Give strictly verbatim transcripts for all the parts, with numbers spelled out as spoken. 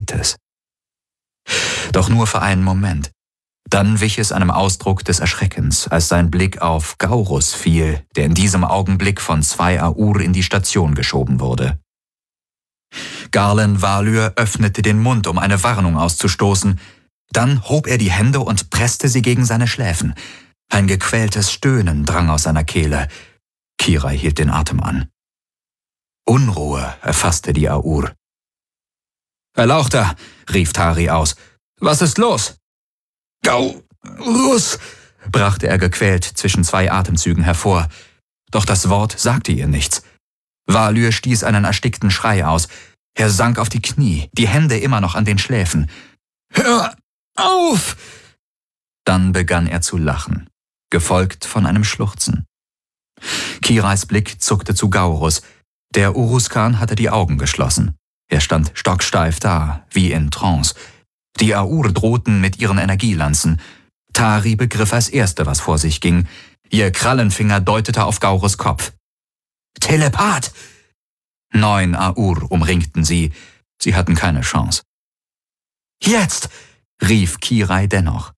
Zweites. Doch nur für einen Moment. Dann wich es einem Ausdruck des Erschreckens, als sein Blick auf Gaurus fiel, der in diesem Augenblick von zwei Aur in die Station geschoben wurde. Garlen Valur öffnete den Mund, um eine Warnung auszustoßen. Dann hob er die Hände und presste sie gegen seine Schläfen. Ein gequältes Stöhnen drang aus seiner Kehle. Kirai hielt den Atem an. Unruhe erfasste die Aur. »Erlauchter«, rief Tari aus. »Was ist los?« »Gaurus«, brachte er gequält zwischen zwei Atemzügen hervor. Doch das Wort sagte ihr nichts. Valur stieß einen erstickten Schrei aus. Er sank auf die Knie, die Hände immer noch an den Schläfen. »Hör auf!« Dann begann er zu lachen, gefolgt von einem Schluchzen. Kirais Blick zuckte zu Gaurus. Der Uruzkan hatte die Augen geschlossen. Er stand stocksteif da, wie in Trance. Die Aur drohten mit ihren Energielanzen. Tari begriff als Erste, was vor sich ging. Ihr Krallenfinger deutete auf Gaurus Kopf. »Telepath!« Neun Aur umringten sie. Sie hatten keine Chance. »Jetzt!« rief Kirai dennoch.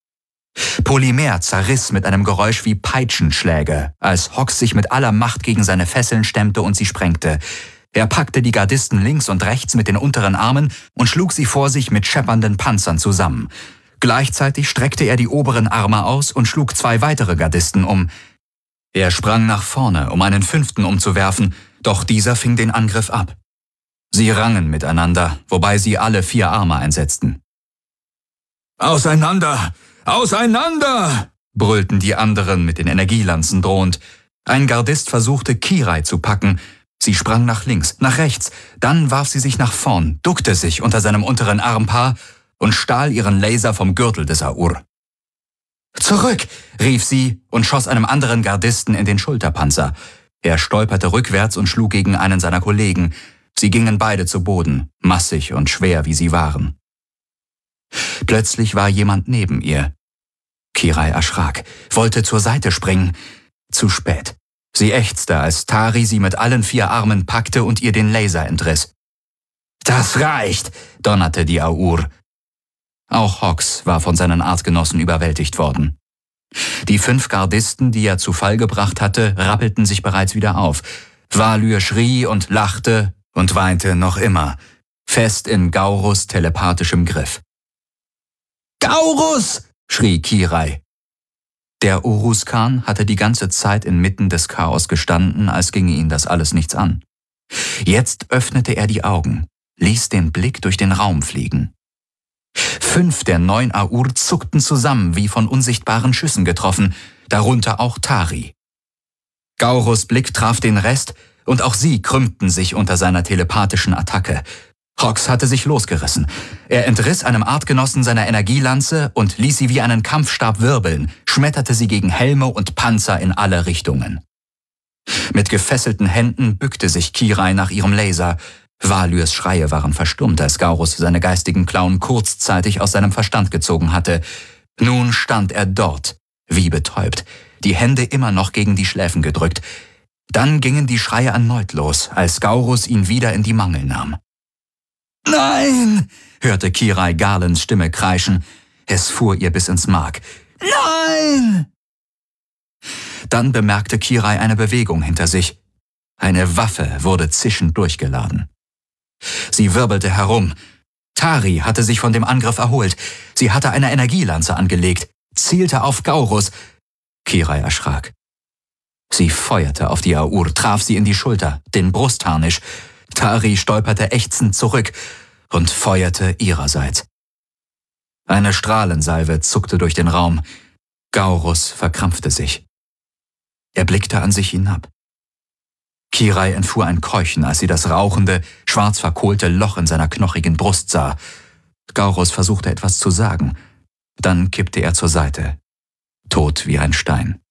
Polymer zerriss mit einem Geräusch wie Peitschenschläge, als Hox sich mit aller Macht gegen seine Fesseln stemmte und sie sprengte. Er packte die Gardisten links und rechts mit den unteren Armen und schlug sie vor sich mit scheppernden Panzern zusammen. Gleichzeitig streckte er die oberen Arme aus und schlug zwei weitere Gardisten um. Er sprang nach vorne, um einen fünften umzuwerfen, doch dieser fing den Angriff ab. Sie rangen miteinander, wobei sie alle vier Arme einsetzten. »Auseinander! Auseinander!« brüllten die anderen mit den Energielanzen drohend. Ein Gardist versuchte, Kirai zu packen. Sie sprang nach links, nach rechts, dann warf sie sich nach vorn, duckte sich unter seinem unteren Armpaar und stahl ihren Laser vom Gürtel des Aur. »Zurück«, rief sie und schoss einem anderen Gardisten in den Schulterpanzer. Er stolperte rückwärts und schlug gegen einen seiner Kollegen. Sie gingen beide zu Boden, massig und schwer wie sie waren. Plötzlich war jemand neben ihr. Kirai erschrak, wollte zur Seite springen. Zu spät. Sie ächzte, als Tari sie mit allen vier Armen packte und ihr den Laser entriss. »Das reicht«, donnerte die Aur. Auch Hox war von seinen Artgenossen überwältigt worden. Die fünf Gardisten, die er zu Fall gebracht hatte, rappelten sich bereits wieder auf. Valur schrie und lachte und weinte noch immer, fest in Gaurus telepathischem Griff. »Gaurus!« schrie Kirai. Der Uruzkan hatte die ganze Zeit inmitten des Chaos gestanden, als ginge ihn das alles nichts an. Jetzt öffnete er die Augen, ließ den Blick durch den Raum fliegen. Fünf der neun Aur zuckten zusammen, wie von unsichtbaren Schüssen getroffen, darunter auch Tari. Gaurus Blick traf den Rest, und auch sie krümmten sich unter seiner telepathischen Attacke. Hox hatte sich losgerissen. Er entriss einem Artgenossen seiner Energielanze und ließ sie wie einen Kampfstab wirbeln, schmetterte sie gegen Helme und Panzer in alle Richtungen. Mit gefesselten Händen bückte sich Kirai nach ihrem Laser. Valurs Schreie waren verstummt, als Gaurus seine geistigen Klauen kurzzeitig aus seinem Verstand gezogen hatte. Nun stand er dort, wie betäubt, die Hände immer noch gegen die Schläfen gedrückt. Dann gingen die Schreie erneut los, als Gaurus ihn wieder in die Mangel nahm. »Nein«, hörte Kirai Garlens Stimme kreischen. Es fuhr ihr bis ins Mark. »Nein!« Dann bemerkte Kirai eine Bewegung hinter sich. Eine Waffe wurde zischend durchgeladen. Sie wirbelte herum. Tari hatte sich von dem Angriff erholt. Sie hatte eine Energielanze angelegt, zielte auf Gaurus. Kirai erschrak. Sie feuerte auf die Aur, traf sie in die Schulter, den Brustharnisch. Tari stolperte ächzend zurück und feuerte ihrerseits. Eine Strahlensalve zuckte durch den Raum. Gaurus verkrampfte sich. Er blickte an sich hinab. Kirai entfuhr ein Keuchen, als sie das rauchende, schwarz verkohlte Loch in seiner knochigen Brust sah. Gaurus versuchte etwas zu sagen. Dann kippte er zur Seite, tot wie ein Stein.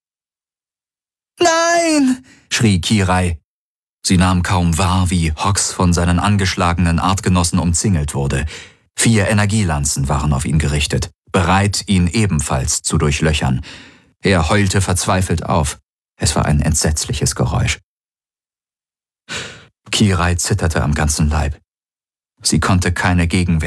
»Nein!« schrie Kirai. Sie nahm kaum wahr, wie Hox von seinen angeschlagenen Artgenossen umzingelt wurde. Vier Energielanzen waren auf ihn gerichtet, bereit, ihn ebenfalls zu durchlöchern. Er heulte verzweifelt auf. Es war ein entsetzliches Geräusch. Kirai zitterte am ganzen Leib. Sie konnte keine Gegenwehr